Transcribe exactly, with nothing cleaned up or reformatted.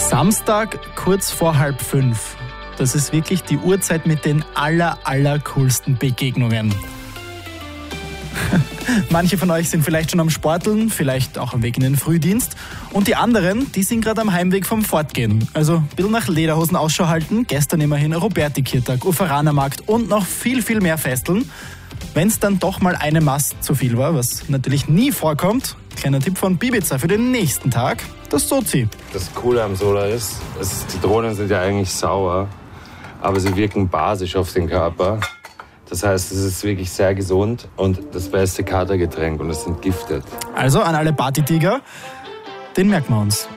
Samstag kurz vor halb fünf. Das ist wirklich die Uhrzeit mit den aller, aller coolsten Begegnungen. Manche von euch sind vielleicht schon am Sporteln, vielleicht auch am Weg in den Frühdienst. Und die anderen, die sind gerade am Heimweg vom Fortgehen. Also ein bisschen nach Lederhosen Ausschau halten. Gestern immerhin Roberti-Kirtag, Uferanermarkt und noch viel, viel mehr Festeln. Wenn es dann doch mal eine Mast zu viel war, was natürlich nie vorkommt, kleiner Tipp von Bibiza für den nächsten Tag, das Sozi. Das Coole am Soda ist, es, die Drohnen sind ja eigentlich sauer, aber sie wirken basisch auf den Körper. Das heißt, es ist wirklich sehr gesund und das beste Katergetränk und es entgiftet. Also an alle Partytiger, den merken wir uns.